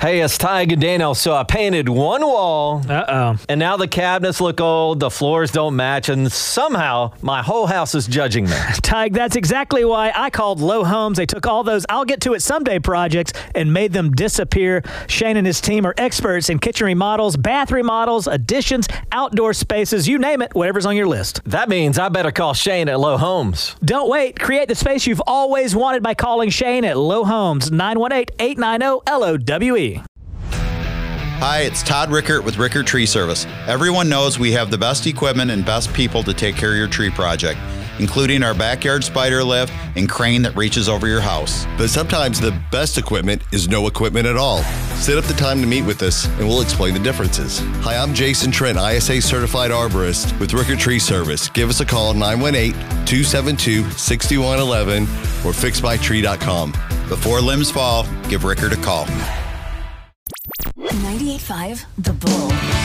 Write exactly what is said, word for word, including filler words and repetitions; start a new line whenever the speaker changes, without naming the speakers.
Hey, it's Ty Gadano. So I painted one wall.
Uh-oh.
And now the cabinets look old, the floors don't match, and somehow my whole house is judging me.
Tig, that's exactly why I called Low Homes. They took all those I'll get to it someday projects and made them disappear. Shane and his team are experts in kitchen remodels, bath remodels, additions, outdoor spaces, you name it, whatever's on your list.
That means I better call Shane at Low Homes.
Don't wait. Create the space you've always wanted by calling Shane at Low Homes, nine one eight, eight nine zero, L O W E.
Hi, it's Todd Rickert with Rickert Tree Service. Everyone knows we have the best equipment and best people to take care of your tree project, including our backyard spider lift and crane that reaches over your house.
But sometimes the best equipment is no equipment at all. Set up the time to meet with us and we'll explain the differences. Hi, I'm Jason Trent, I S A Certified Arborist with Rickert Tree Service. Give us a call, nine one eight, two seven two, six one one one or fix my tree dot com.
Before limbs fall, give Rickert a call.
ninety-eight point five The Bull.